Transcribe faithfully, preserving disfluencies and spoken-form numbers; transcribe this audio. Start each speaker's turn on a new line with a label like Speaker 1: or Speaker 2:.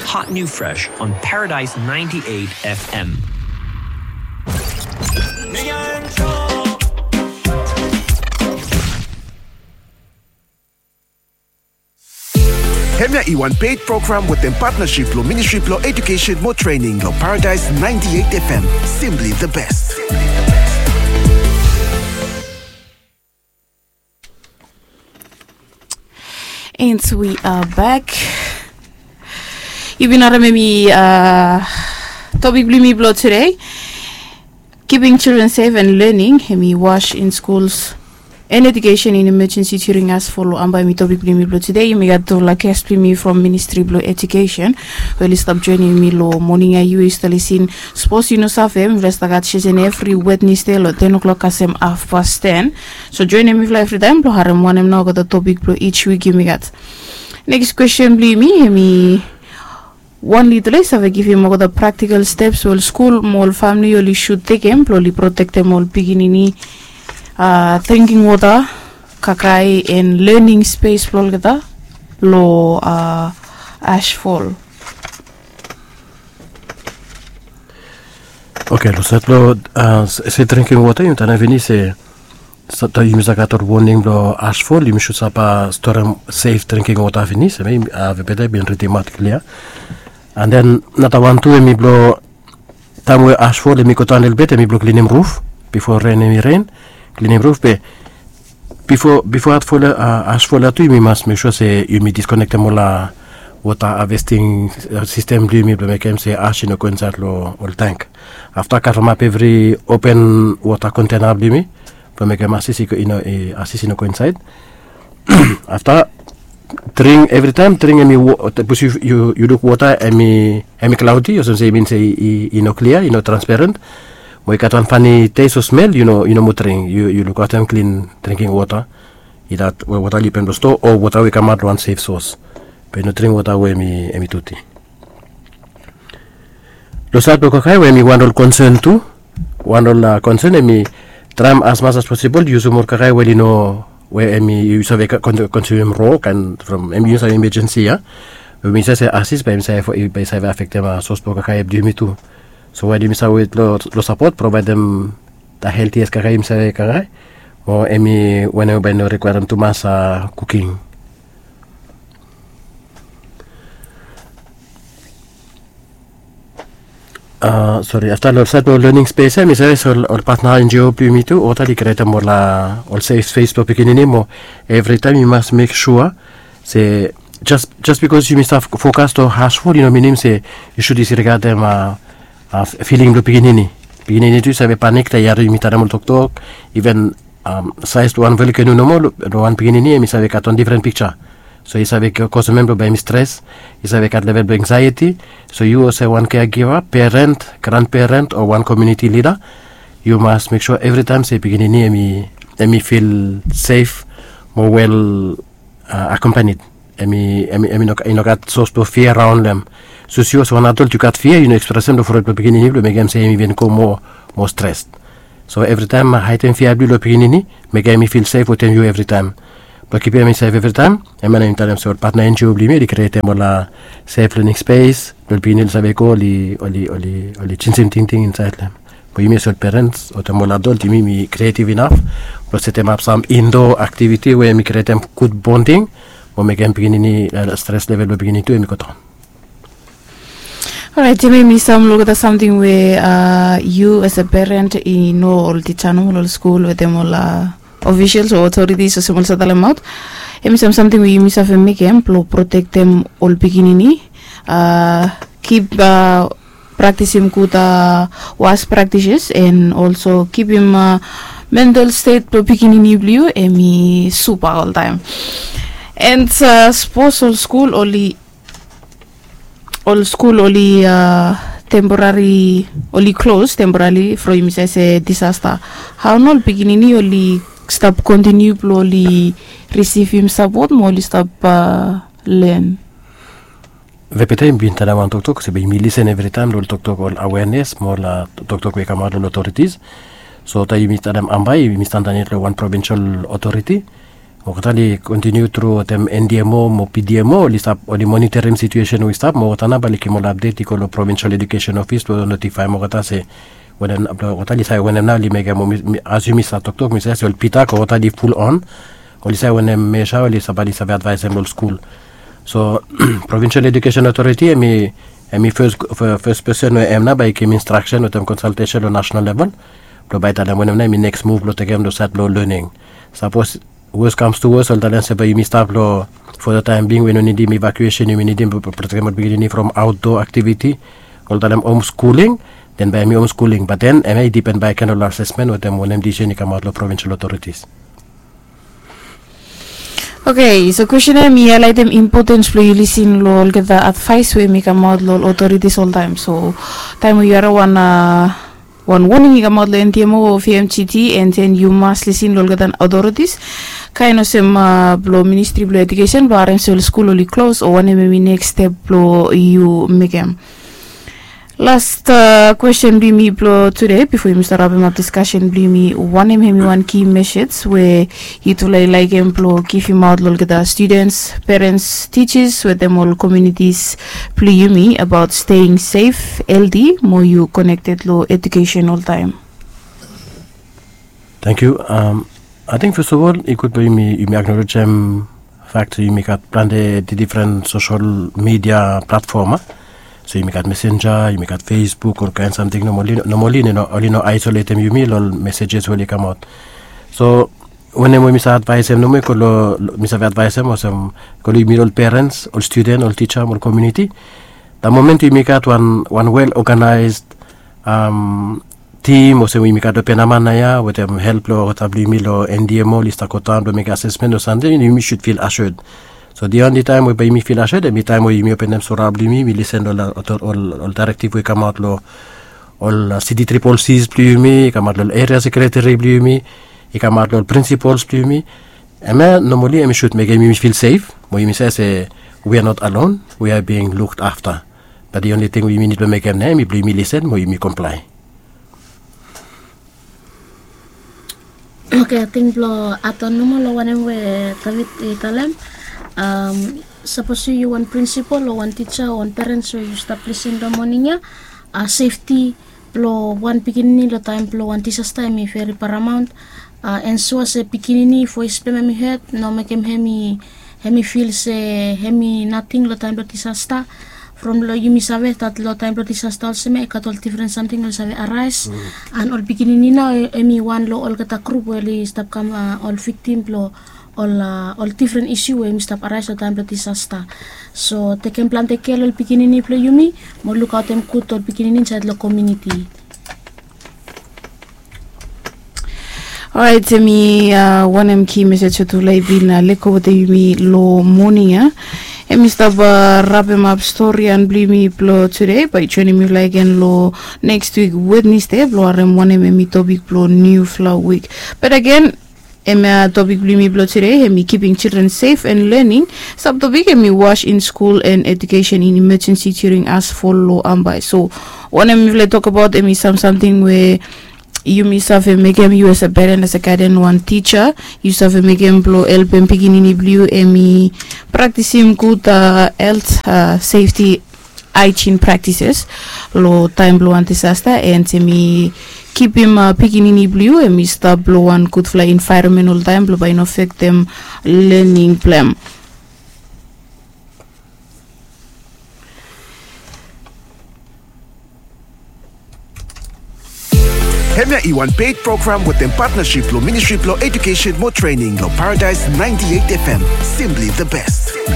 Speaker 1: Hot New Fresh on Paradise ninety-eight F M.
Speaker 2: Hemya Iwan paid program with the partnership lo Ministry lo Education mo training lo Paradise ninety-eight F M. Simply the best.
Speaker 3: And we are back. You've been at me uh topic blue me blood today. Keeping children safe and learning. Me wash in schools and education in emergency during us follow and by me topic blue me blood today. You may get to like guest me from Ministry Blue Education. Well, stop joining me lo morning I you is listen sports you know safem rest I got season every Wednesday lo ten o'clock asem half past ten. So join me every time lo harem one em now got the topic blue each week you may get. Next question blue me me one little less I give him the practical steps well school mall family only should take him probably protect them all beginning uh drinking water kakai and learning space plol gata lo uh ashfall.
Speaker 4: Okay, lo set lo uh, se drinking water yung tana vini se sa ta yung zakator warning lo ashfall yung should sapa store safe drinking water vini se may ave bede bin ritimat clear. And then natawan tu emi blo tamu ashfall emi kotan el bet emi blo clean him roof before rain emi rain clean him roof be before before at fall uh, ashfall atu emi must make sure se emi disconnect mo la water harvesting uh, system bli emi blo make em se ash no consat lo all tank after car map every open water container bli mi blo make em assisi ko ino e assisi no coincide after drink every time drink emi push you, you you look water emi emi cloudy or something means e e no clear you know transparent we got one funny taste or smell you know you know drink you you look at them clean drinking water it that water you pen store or water we come out one safe source but no drink water we emi emi tutti lo sapo ko kai we emi one all concern too one all uh, concern emi try as much as possible use more kai we no where emi you save consume raw and from emi use emergency ya we say assist by say for by say affect ma sos po ka du mi tu so why do me say with lo lo support provide them the healthiest ka im say ka or emi when we no require too much uh, cooking Uh, sorry, after lo set mo learning space, mi say so or partner N G O plus mi tu, or tali create mo la or safe space to beginning mo. Every time you must make sure say just just because you must have focus to hashful, you know, minim say you should disregard them uh, uh, feeling the beginning. Beginning tu sabe panic ta yari mi tada mo tok tok even um, size to onevel que nous nomo one beginning mi sabe katon different picture. So you sabe que cause member by stress, you sabe at level of anxiety. So you also one caregiver, parent, grandparent, or one community leader. You must make sure every time say beginning me me feel safe, more well uh, accompanied. Me me me no no got so to fear around them. So you as one adult you got fear, you know express them for the beginning you make them say me even come more more stressed. So every time I heighten fear below beginning, make me feel safe with you every time. But keep me safe every time. I'm going to tell partner N G O bli me di create mo la safe learning space. Dol pinil sabe ko li oli oli oli chinsim ting ting inside them. But you me so parents or mo la adult mi mi creative enough. But set them up some indoor activity where me create them good bonding. Mo make them begin ni uh, stress level begin to mi koton.
Speaker 3: Alright, tell me some look at something where uh, you as a parent you know all the channel all school with them all uh, officials or authorities or someone set them out. Emi some something we miss have make them protect them all beginning. Uh, keep uh, practicing good uh, was practices and also keep him uh, mental state to beginning blue emi super all time. And uh, sports all school only all school only uh, temporary only closed temporarily from you say disaster. How not beginning only stop continue slowly receive him support more stop uh, learn.
Speaker 4: Vepete binta na wan tok tok se be mi listen every time lo tok tok all awareness more la tok tok we kamar lo authorities so ta yimi tadam ambai mi standane lo one provincial authority mo katali continue through tem N D M O mo P D M O li stap o li monitoring situation we stap mo katana balik mo update ko lo provincial education office to notify mo kata se when katali sai when na li mega mo assume sa tok tok mi sa sol pita ko katali full on o li sai when me sha li sa bali sa advise mo school so provincial education authority mi mi first first person we emna by kim instruction o tem consultation on national level lo by tala when na mi next move lo tegem do sat lo learning suppose worst comes to worst, all the lands you stop for the time being when you need evacuation, you need to beginning from outdoor activity, all the time homeschooling, then by me homeschooling. But then I may depend by kind of assessment with them when M D C come out of provincial authorities.
Speaker 3: Okay, so question I me highlight them importance for you listen lol get the advice we make come out lol authorities all time. So time we are one uh, one warning come out N T M O of M T T and then you must listen lol get an authorities. Kind of some uh, blow ministry blow education blow arrange school only close or one maybe next step blow you make them. Last uh, question be me blow today before we start wrapping up discussion be me one me one key message where you to like like him blow give him out look at the students, parents, teachers with them all communities play you me about staying safe, L D more you connected low education all time.
Speaker 4: Thank you. Um I think first of all it could be me you me acknowledge um fact you make at plan the, the different social media platform. So you make at Messenger, you make at Facebook or kind something normally normally you know only no isolate them you mail all messages will come out. So when we miss advice them no me call miss advice them or some call you mail all parents, all student, all teacher, all community. The moment you make at one one well organized um team or so we make at Penaman na ya with them help lo tabli milo N D M O lista kotan do make assessment or something you should feel assured. So the only time we by me feel assured every time we me open them surably me we listen all all all directive we come out lo all city triple C's plus me come out lo area secretary plus me I come out lo principals plus me and normally I should make me feel safe we me say we are not alone we are being looked after but the only thing we need to make them name we plus me listen we me comply.
Speaker 5: Okay, I think lo aton mo lo one we tawit italem. Um, suppose you one principal or one teacher or one parent so you start listening the morning ya uh, safety lo one beginning lo time lo one teacher's time is very paramount uh, and so as a beginning for explain me head no make him hemi hemi feel say hemi nothing lo time lo teacher's ta from lo you miss away that lo time lo teacher's ta also make all different something lo save arise mm. and all beginning na emi one lo all kata group where stop come uh, all victim lo all uh, all different issue we stop arise at time disaster so they can plan take care of beginning play you me more look out them good or beginning inside the community.
Speaker 3: Alright, me uh, one M key message to like bin uh, leko with me low morning ya. And me stop uh, wrap him up story and believe me blow today by joining me like and low next week Wednesday blow rem one M me topic blow new flower week. But again Emma topic me blow today and me keeping children safe and learning. Sub topic and me wash in school and education in emergency during as follow and by. So one of me talk about me some something where you miss have a make him you as a parent as a guardian one teacher. You have a make him blow help and picking in blue and me practicing good uh, health uh, safety hygiene practices. Low time blow and disaster and to me keep him uh, picking in blue and me stop blow and could fly environmental time blow by no affect them learning plan.
Speaker 2: Hemya Iwan paid program with them partnership lo Ministry of Education mo training lo Paradise ninety-eight F M. Simply the best.